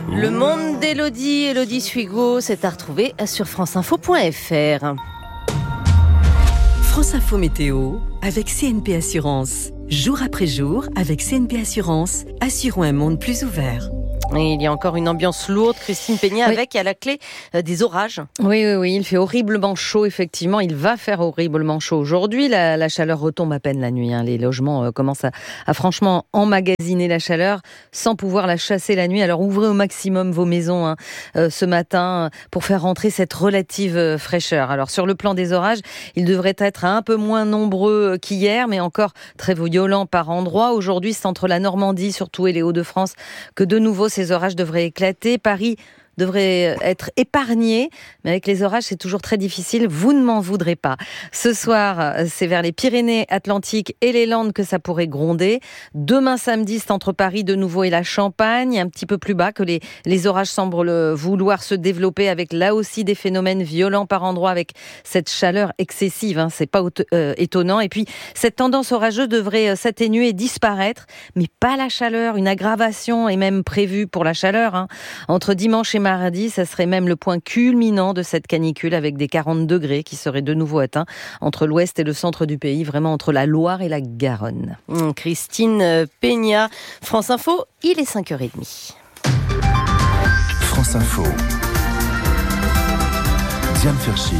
Le monde d'Élodie, Élodie Suigo, c'est à retrouver sur franceinfo.fr. France Info Météo avec CNP Assurance. Jour après jour, avec CNP Assurance, assurons un monde plus ouvert. Et il y a encore une ambiance lourde, Christine Peña, avec à la clé des orages. Oui, il fait horriblement chaud, effectivement. Il va faire horriblement chaud aujourd'hui. La chaleur retombe à peine la nuit. Les logements commencent à franchement emmagasiner la chaleur sans pouvoir la chasser la nuit. Alors ouvrez au maximum vos maisons ce matin pour faire rentrer cette relative fraîcheur. Alors sur le plan des orages, ils devraient être un peu moins nombreux qu'hier, mais encore très violents par endroits. Aujourd'hui, c'est entre la Normandie surtout et les Hauts-de-France que de nouveau ces orages devraient éclater. Paris devrait être épargné, mais avec les orages, c'est toujours très difficile. Vous ne m'en voudrez pas. Ce soir, c'est vers les Pyrénées-Atlantiques et les Landes que ça pourrait gronder. Demain samedi, c'est entre Paris de nouveau et la Champagne, un petit peu plus bas que les orages semblent vouloir se développer, avec là aussi des phénomènes violents par endroits, avec cette chaleur excessive. C'est pas étonnant. Et puis, cette tendance orageuse devrait s'atténuer et disparaître, mais pas la chaleur. Une aggravation est même prévue pour la chaleur. Entre dimanche et mardi, ça serait même le point culminant de cette canicule, avec des 40 degrés qui seraient de nouveau atteints entre l'ouest et le centre du pays, vraiment entre la Loire et la Garonne. Christine Peña, France Info, il est 5h30. France Info. Diane Fershit.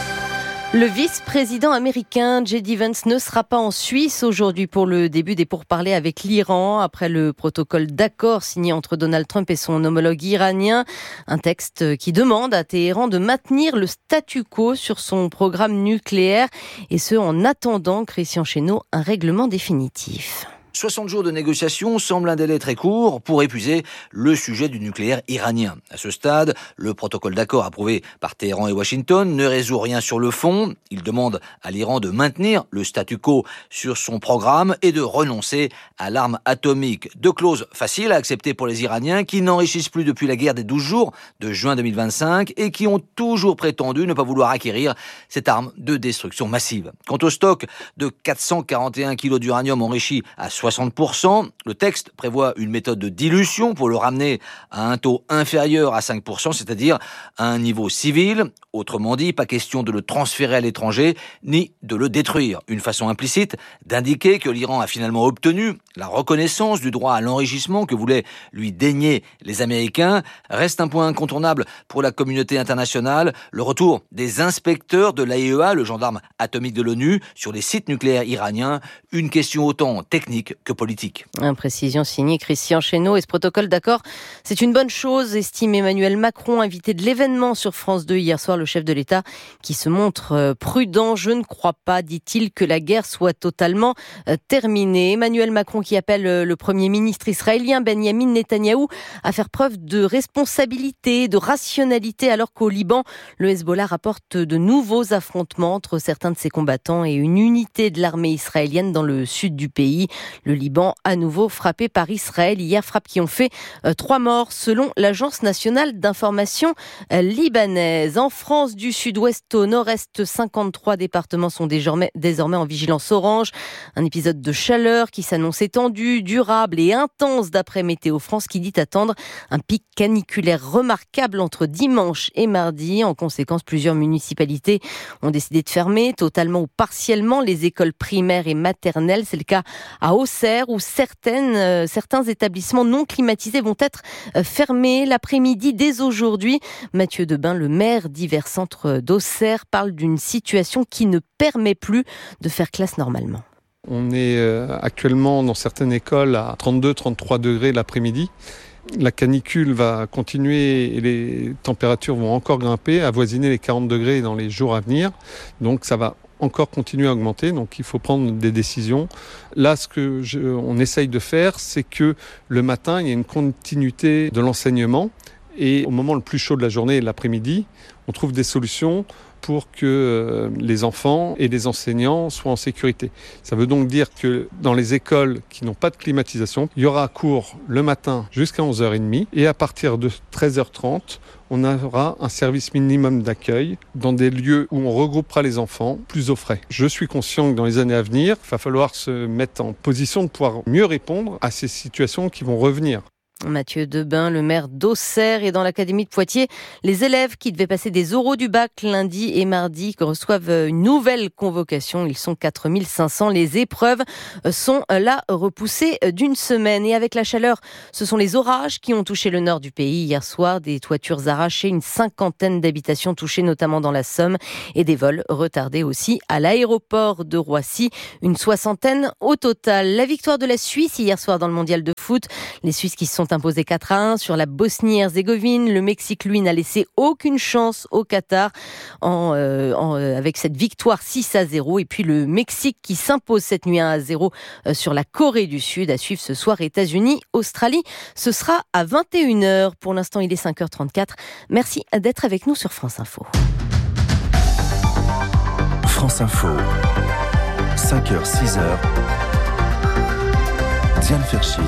Le vice-président américain J.D. Vance ne sera pas en Suisse aujourd'hui pour le début des pourparlers avec l'Iran, après le protocole d'accord signé entre Donald Trump et son homologue iranien. Un texte qui demande à Téhéran de maintenir le statu quo sur son programme nucléaire, et ce en attendant, Christian Chesneau, un règlement définitif. 60 jours de négociations semblent un délai très court pour épuiser le sujet du nucléaire iranien. À ce stade, le protocole d'accord approuvé par Téhéran et Washington ne résout rien sur le fond. Il demande à l'Iran de maintenir le statu quo sur son programme et de renoncer à l'arme atomique. Deux clauses faciles à accepter pour les Iraniens, qui n'enrichissent plus depuis la guerre des 12 jours de juin 2025 et qui ont toujours prétendu ne pas vouloir acquérir cette arme de destruction massive. Quant au stock de 441 kilos d'uranium enrichi à 60%. Le texte prévoit une méthode de dilution pour le ramener à un taux inférieur à 5%, c'est-à-dire à un niveau civil. Autrement dit, pas question de le transférer à l'étranger, ni de le détruire. Une façon implicite d'indiquer que l'Iran a finalement obtenu la reconnaissance du droit à l'enrichissement que voulaient lui dénier les Américains. Reste un point incontournable pour la communauté internationale, le retour des inspecteurs de l'AIEA, le gendarme atomique de l'ONU, sur les sites nucléaires iraniens. Une question autant technique que politique. Précision signée Christian Chesneau. Et ce protocole d'accord, c'est une bonne chose, estime Emmanuel Macron, invité de l'événement sur France 2 hier soir. Le chef de l'État qui se montre prudent. Je ne crois pas, dit-il, que la guerre soit totalement terminée. Emmanuel Macron qui appelle le Premier ministre israélien Benjamin Netanyahou à faire preuve de responsabilité, de rationalité, alors qu'au Liban, le Hezbollah rapporte de nouveaux affrontements entre certains de ses combattants et une unité de l'armée israélienne dans le sud du pays. Le Liban, à nouveau frappé par Israël. Hier, frappes qui ont fait 3 morts, selon l'Agence nationale d'information libanaise. En France, du sud-ouest au nord-est, 53 départements sont désormais en vigilance orange. Un épisode de chaleur qui s'annonce étendu, durable et intense, d'après Météo France, qui dit attendre un pic caniculaire remarquable entre dimanche et mardi. En conséquence, plusieurs municipalités ont décidé de fermer totalement ou partiellement les écoles primaires et maternelles. C'est le cas à Auxerre, où certains établissements non climatisés vont être fermés l'après-midi dès aujourd'hui. Mathieu Debain, le maire d'Hiver Centre d'Auxerre, parle d'une situation qui ne permet plus de faire classe normalement. On est actuellement dans certaines écoles à 32-33 degrés l'après-midi. La canicule va continuer et les températures vont encore grimper, avoisiner les 40 degrés dans les jours à venir. Donc ça va encore continuer à augmenter, donc il faut prendre des décisions. Là, on essaye de faire, c'est que le matin, il y a une continuité de l'enseignement, et au moment le plus chaud de la journée, l'après-midi, on trouve des solutions pour que les enfants et les enseignants soient en sécurité. Ça veut donc dire que dans les écoles qui n'ont pas de climatisation, il y aura cours le matin jusqu'à 11h30, et à partir de 13h30, on aura un service minimum d'accueil dans des lieux où on regroupera les enfants plus au frais. Je suis conscient que dans les années à venir, il va falloir se mettre en position de pouvoir mieux répondre à ces situations qui vont revenir. Mathieu Debain, le maire d'Auxerre, et dans l'académie de Poitiers, les élèves qui devaient passer des oraux du bac lundi et mardi reçoivent une nouvelle convocation. Ils sont 4500. Les épreuves sont là repoussées d'une semaine. Et avec la chaleur, ce sont les orages qui ont touché le nord du pays. Hier soir, des toitures arrachées, une 50aine d'habitations touchées, notamment dans la Somme, et des vols retardés aussi à l'aéroport de Roissy. Une 60aine au total. La victoire de la Suisse hier soir dans le mondial de foot. Les Suisses qui se sont imposés 4-1 sur la Bosnie-Herzégovine. Le Mexique, lui, n'a laissé aucune chance au Qatar avec cette victoire 6-0. Et puis le Mexique qui s'impose cette nuit 1-0 sur la Corée du Sud. À suivre ce soir, États-Unis, Australie. Ce sera à 21h. Pour l'instant, il est 5h34. Merci d'être avec nous sur France Info. France Info, 5h, 6h, Diane Ferschit.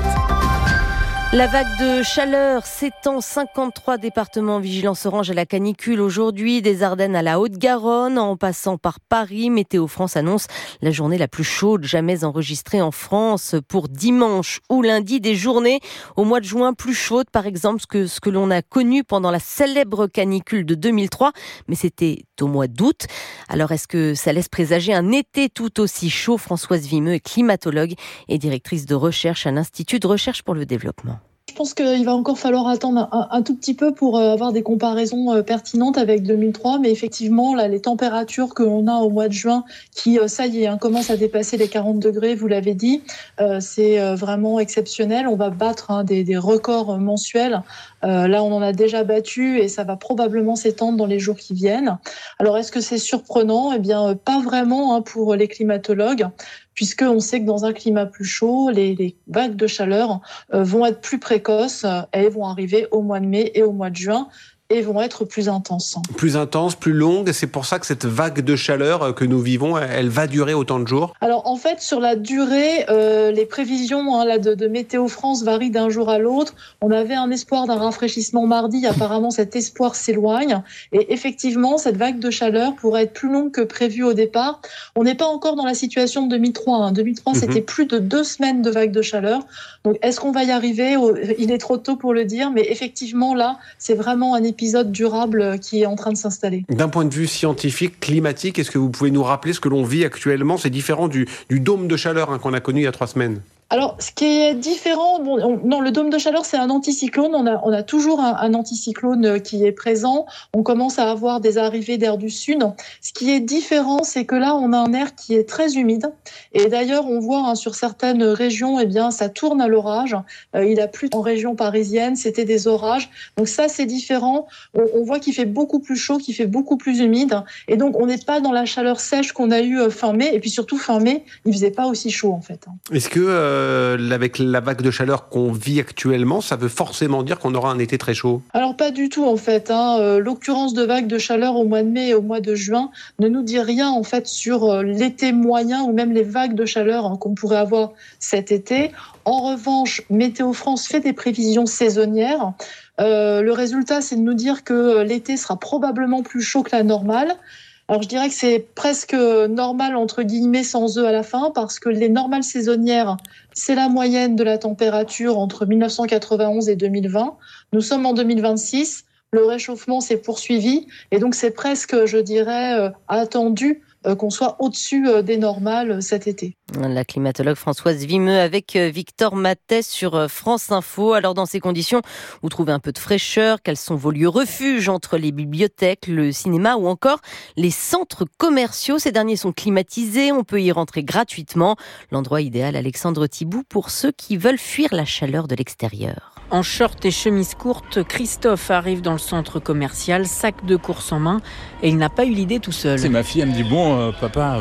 La vague de chaleur s'étend, 53 départements en vigilance orange à la canicule aujourd'hui, des Ardennes à la Haute-Garonne, en passant par Paris. Météo France annonce la journée la plus chaude jamais enregistrée en France pour dimanche ou lundi. Des journées au mois de juin plus chaudes, par exemple, que ce que l'on a connu pendant la célèbre canicule de 2003, mais c'était au mois d'août. Alors est-ce que ça laisse présager un été tout aussi chaud? Françoise Vimeux est climatologue et directrice de recherche à l'Institut de recherche pour le développement. Je pense qu'il va encore falloir attendre un tout petit peu pour avoir des comparaisons pertinentes avec 2003, mais effectivement, là, les températures que l'on a au mois de juin, qui, ça y est, commencent à dépasser les 40 degrés, vous l'avez dit, c'est vraiment exceptionnel. On va battre des records mensuels. Là, on en a déjà battu et ça va probablement s'étendre dans les jours qui viennent. Alors, est-ce que c'est surprenant? Eh bien, pas vraiment pour les climatologues, puisqu'on sait que dans un climat plus chaud, les vagues de chaleur vont être plus précoces et vont arriver au mois de mai et au mois de juin et vont être plus intenses. Plus intenses, plus longues, et c'est pour ça que cette vague de chaleur que nous vivons, elle va durer autant de jours? Alors en fait, sur la durée, les prévisions de Météo France varient d'un jour à l'autre. On avait un espoir d'un rafraîchissement mardi, apparemment cet espoir s'éloigne, et effectivement, cette vague de chaleur pourrait être plus longue que prévu au départ. On n'est pas encore dans la situation de 2003. 2003, c'était plus de 2 semaines de vague de chaleur. Donc est-ce qu'on va y arriver? Il est trop tôt pour le dire, mais effectivement, là, c'est vraiment un épisode durable qui est en train de s'installer. D'un point de vue scientifique, climatique, est-ce que vous pouvez nous rappeler ce que l'on vit actuellement? C'est différent du dôme de chaleur qu'on a connu il y a 3 semaines. Alors, ce qui est différent, le dôme de chaleur, c'est un anticyclone. On a toujours un anticyclone qui est présent. On commence à avoir des arrivées d'air du sud. Ce qui est différent, c'est que là, on a un air qui est très humide. Et d'ailleurs, on voit sur certaines régions, ça tourne à l'orage. Il a plu en région parisienne, c'était des orages. Donc ça, c'est différent. On voit qu'il fait beaucoup plus chaud, qu'il fait beaucoup plus humide. Et donc, on n'est pas dans la chaleur sèche qu'on a eue fin mai. Et puis surtout, fin mai, il faisait pas aussi chaud, en fait. Est-ce que avec la vague de chaleur qu'on vit actuellement, ça veut forcément dire qu'on aura un été très chaud? Alors pas du tout en fait. L'occurrence de vagues de chaleur au mois de mai et au mois de juin ne nous dit rien en fait sur l'été moyen ou même les vagues de chaleur qu'on pourrait avoir cet été. En revanche, Météo France fait des prévisions saisonnières. Le résultat, c'est de nous dire que l'été sera probablement plus chaud que la normale. Alors je dirais que c'est presque normal entre guillemets sans eux à la fin, parce que les normales saisonnières, c'est la moyenne de la température entre 1991 et 2020. Nous sommes en 2026, le réchauffement s'est poursuivi et donc c'est presque, je dirais, attendu qu'on soit au-dessus des normales cet été. La climatologue Françoise Vimeux avec Victor Mathès sur France Info. Alors dans ces conditions, vous trouvez un peu de fraîcheur. Quels sont vos lieux refuges entre les bibliothèques, le cinéma ou encore les centres commerciaux? Ces derniers sont climatisés, on peut y rentrer gratuitement. L'endroit idéal, Alexandre Thibout, pour ceux qui veulent fuir la chaleur de l'extérieur. En short et chemise courte, Christophe arrive dans le centre commercial, sac de course en main, et il n'a pas eu l'idée tout seul. C'est ma fille, elle me dit bon papa,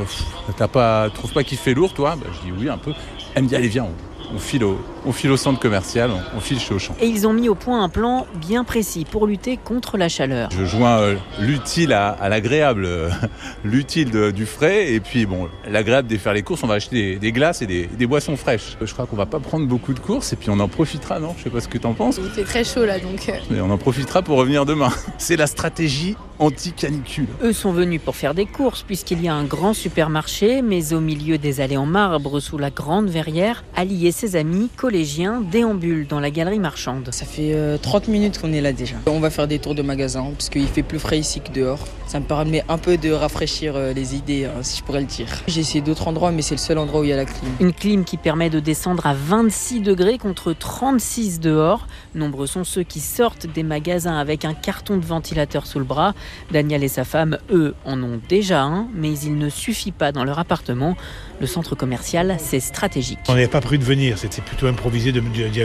trouves pas qu'il fait lourd toi? Je dis oui un peu. Elle me dit allez viens, on file au centre commercial, on file chez Auchan. Et ils ont mis au point un plan bien précis pour lutter contre la chaleur. Je joins l'utile à l'agréable, l'utile du frais, et puis bon, l'agréable de faire les courses, on va acheter des glaces et des boissons fraîches. Je crois qu'on va pas prendre beaucoup de courses, et puis on en profitera, non? Je sais pas ce que t'en penses. Il fait très chaud là donc. Mais on en profitera pour revenir demain. C'est la stratégie anti-canicule. Eux sont venus pour faire des courses, puisqu'il y a un grand supermarché, mais au milieu des allées en marbre, sous la grande verrière, Ali et ses amis collégiens déambulent dans la galerie marchande. Ça fait 30 minutes qu'on est là déjà. On va faire des tours de magasins parce qu'il fait plus frais ici que dehors. Ça me permet un peu de rafraîchir les idées, si je pourrais le dire. J'ai essayé d'autres endroits, mais c'est le seul endroit où il y a la clim. Une clim qui permet de descendre à 26 degrés contre 36 dehors. Nombreux sont ceux qui sortent des magasins avec un carton de ventilateur sous le bras. Daniel et sa femme, eux, en ont déjà un, mais il ne suffit pas dans leur appartement. Le centre commercial, c'est stratégique. On n'avait pas prévu de venir, c'était plutôt improvisé de